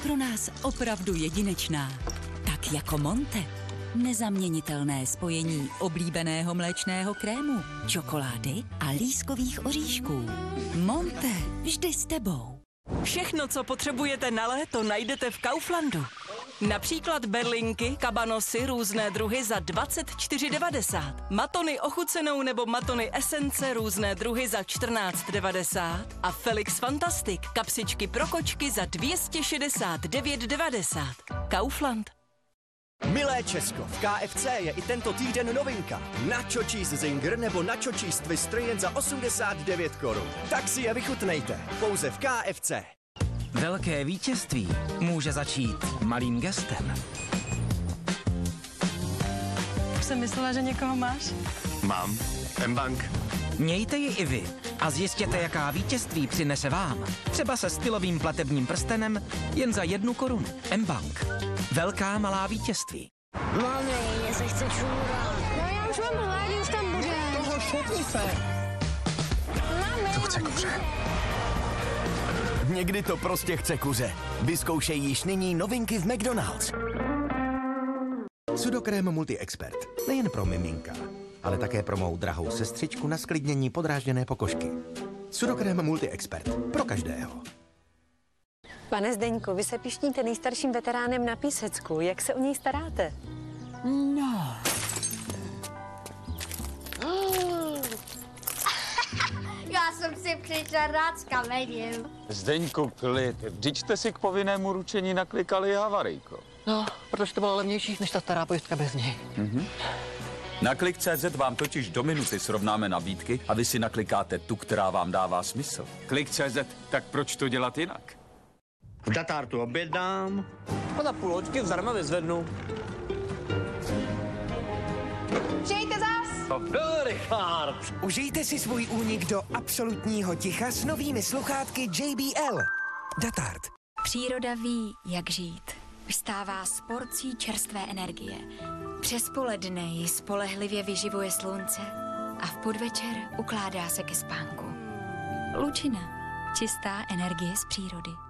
pro nás opravdu jedinečná. Tak jako Monte. Nezaměnitelné spojení oblíbeného mléčného krému, čokolády a lískových oříšků. Monte, vždy s tebou. Všechno, co potřebujete na léto, najdete v Kauflandu. Například berlinky, kabanosy, různé druhy za 24,90. Matony ochucenou nebo matony esence, různé druhy za 14,90. A Felix Fantastic, kapsičky pro kočky za 269,90. Kaufland. Milé Česko, v KFC je i tento týden novinka. Nacho Cheese Zinger nebo Nacho Cheese Twister jen za 89 korun. Tak si je vychutnejte, pouze v KFC. Velké vítězství může začít malým gestem. Už jsem myslela, že někoho máš. Mám. mBank. Mějte ji i vy a zjistěte, jaká vítězství přinese vám. Třeba se stylovým platebním prstenem jen za 1 korunu. mBank. Velká malá vítězství. Mami, mě se chce čůrat. No já už mám hladí v tambuře. Toho šutni se. Mami. To chce kuře. Někdy to prostě chce kuře. Vyzkoušej již nyní novinky v McDonald's. Sudokrém Multi-Expert. Nejen pro miminka, ale také pro mou drahou sestřičku na sklidnění podrážděné pokožky. Sudokrém Multi-Expert. Pro každého. Pane Zdeňku, vy se pišníte nejstarším veteránem na Písecku. Jak se o něj staráte? No. Já jsem si přišel rád s kamením. Zdeňku, klid. Vždyť jste si k povinnému ručení naklikali havarijko. No, protože to bylo levnější než ta stará pojistka bez něj. Na Klik.cz vám totiž do minuty srovnáme nabídky a vy si naklikáte tu, která vám dává smysl. Klik.cz, tak proč to dělat jinak? V Datartu objednám. A za půl hoďky zdarma vyzvednu. Přijďte zas! To byl Richard. Užijte si svůj únik do absolutního ticha s novými sluchátky JBL. Datart. Příroda ví, jak žít. Vstává s porcí čerstvé energie. Přes poledne ji spolehlivě vyživuje slunce a v podvečer ukládá se ke spánku. Lučina. Čistá energie z přírody.